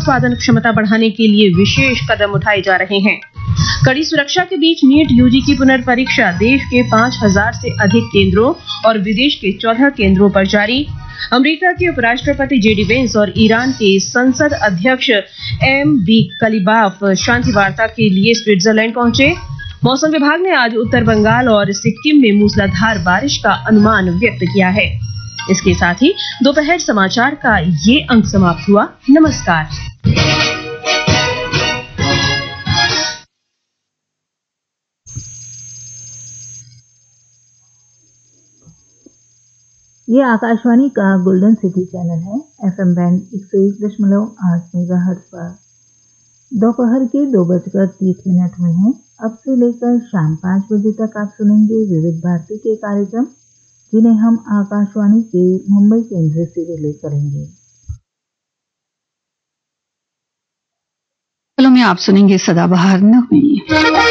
उत्पादन क्षमता बढ़ाने के लिए विशेष कदम उठाए जा रहे हैं। कड़ी सुरक्षा के बीच नीट यूजी की पुनर्परीक्षा देश के 5,000 से अधिक केंद्रों और विदेश के 14 केंद्रों पर जारी। अमेरिका के उपराष्ट्रपति जेडी वेंस और ईरान के संसद अध्यक्ष एम.बी. कलीबाफ शांति वार्ता के लिए स्विट्जरलैंड पहुंचे। मौसम विभाग ने आज उत्तर बंगाल और सिक्किम में मूसलाधार बारिश का अनुमान व्यक्त किया है। इसके साथ ही दोपहर समाचार का ये अंक समाप्त हुआ। नमस्कार। ये आकाशवाणी का गोल्डन सिटी चैनल है। एफएम बैंड 101.8 मेगाहर्ट्ज पर दोपहर के 2:30 में है। अब से लेकर शाम 5 बजे तक आप सुनेंगे विविध भारती के कार्यक्रम, जिन्हें हम आकाशवाणी के मुंबई केंद्र से रिले करेंगे। में आप सुनेंगे सदाबहार न हुई।